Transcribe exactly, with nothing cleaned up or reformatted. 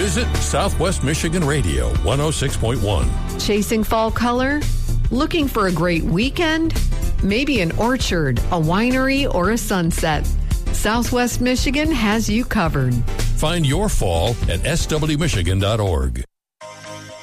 Visit Southwest Michigan Radio one oh six point one. Chasing fall color? Looking for a great weekend? Maybe an orchard, a winery, or a sunset. Southwest Michigan has you covered. Find your fall at s w michigan dot org.